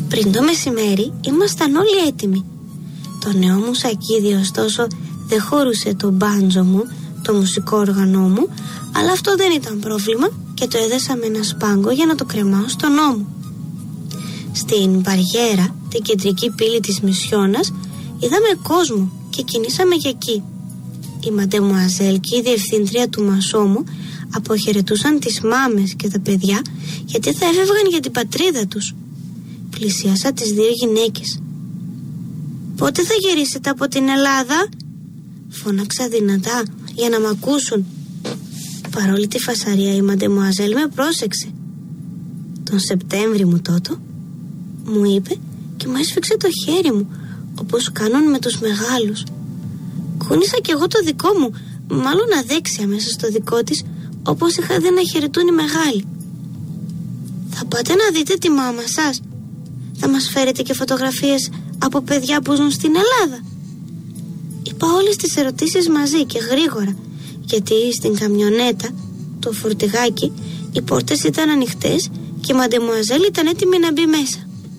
Πριν το μεσημέρι ήμασταν όλοι έτοιμοι. Το νέο μου σακίδι ωστόσο δεν χωρούσε το μπάντζο μου, το μουσικό όργανό μου, αλλά αυτό δεν ήταν πρόβλημα και το έδεσα με ένα σπάγκο για να το κρεμάω στον ώμο. Στην Παριέρα, την κεντρική πύλη της Μισιώνας, είδαμε κόσμο και κινήσαμε για εκεί. Η Μαντεμουαζέλ και η διευθύντρια του μασόμου αποχαιρετούσαν τις μάμες και τα παιδιά γιατί θα έφευγαν για την πατρίδα τους. Πλησίασα τις δύο γυναίκες. «Πότε θα γυρίσετε από την Ελλάδα?» φώναξα δυνατά για να μ' ακούσουν. Παρόλη τη φασαρία η Μαντεμουαζέλ με πρόσεξε. «Τον Σεπτέμβρη μου τότε», μου είπε και μου έσφιξε το χέρι μου όπως κάνουν με τους μεγάλους. Κούνησα κι εγώ το δικό μου, μάλλον αδέξια μέσα στο δικό της, όπως είχα δει να χαιρετούν οι μεγάλοι. «Θα πάτε να δείτε τη μάμα σας? Θα μας φέρετε και φωτογραφίες από παιδιά που ζουν στην Ελλάδα?» Είπα όλες τις ερωτήσεις μαζί και γρήγορα, γιατί στην καμιονέτα, το φορτηγάκι, οι πόρτες ήταν ανοιχτές και η Μαντεμουαζέλ ήταν έτοιμη να μπει μέσα.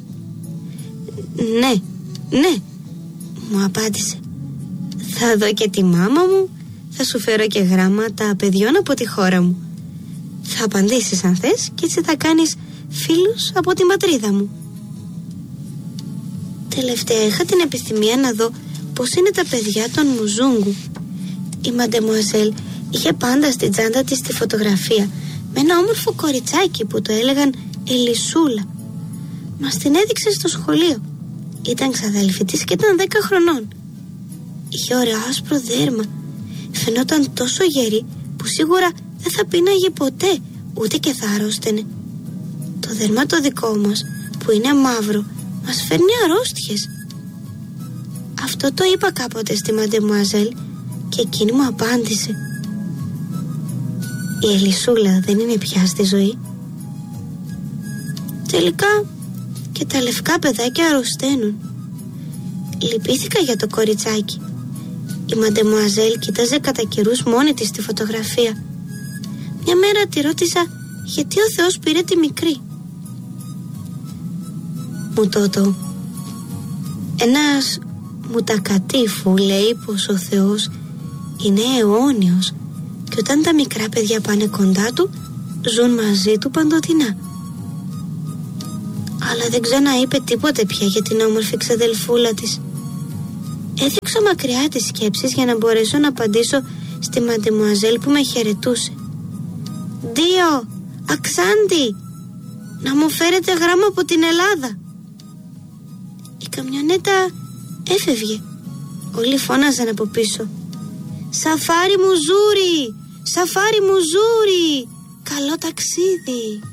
Ναι, μου απάντησε. «Θα δω και τη μάμα μου, θα σου φέρω και γράμματα παιδιών από τη χώρα μου. Θα απαντήσεις αν θες και έτσι θα κάνεις φίλους από την πατρίδα μου». Τελευταία είχα την επιθυμία να δω πώς είναι τα παιδιά των Μουζούγκου. Η Μαντεμουαζέλ είχε πάντα στην τσάντα της τη φωτογραφία με ένα όμορφο κοριτσάκι που το έλεγαν Ελισούλα. Μας την έδειξε στο σχολείο. Ήταν ξαδέλφη της και ήταν 10 χρονών. Είχε ωραίο άσπρο δέρμα. Φαινόταν τόσο γερή που σίγουρα δεν θα πίναγε ποτέ, ούτε και θα αρρώστενε. Το δέρμα το δικό μας, που είναι μαύρο, μας φέρνει αρρώστιες. Αυτό το είπα κάποτε στη Μαντεμουαζέλ και εκείνη μου απάντησε. Η Ελισούλα δεν είναι πια στη ζωή. Τελικά και τα λευκά παιδάκια αρρωσταίνουν. Λυπήθηκα για το κοριτσάκι. Η Μαντεμουαζέλ κοίταζε κατά καιρούς μόνη της τη φωτογραφία. Μια μέρα τη ρώτησα γιατί ο Θεός πήρε τη μικρή. Μου τότο, ένας μουτακατήφου λέει πως ο Θεός είναι αιώνιος και όταν τα μικρά παιδιά πάνε κοντά του ζουν μαζί του παντοτινά. Αλλά δεν ξαναείπε τίποτε πια για την όμορφη ξαδελφούλα της. Έδιωξα μακριά τις σκέψεις για να μπορέσω να απαντήσω στη Μαντεμουαζέλ που με χαιρετούσε. «Δίο, Αξάντη, να μου φέρετε γράμμα από την Ελλάδα». Η καμιονέτα έφευγε. Όλοι φώναζαν από πίσω. «Σαφάρι μου ζούρι, σαφάρι μου ζούρι, καλό ταξίδι».